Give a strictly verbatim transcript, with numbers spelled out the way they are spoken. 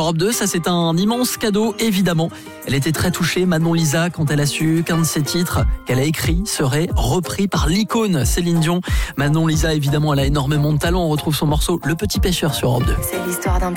Europe deux, ça c'est un immense cadeau évidemment. Elle était très touchée, Manon Lisa, quand elle a su qu'un de ses titres qu'elle a écrit serait repris par l'icône Céline Dion. Manon Lisa, évidemment, elle a énormément de talent. On retrouve son morceau Le Petit Pêcheur sur Europe deux. C'est l'histoire d'un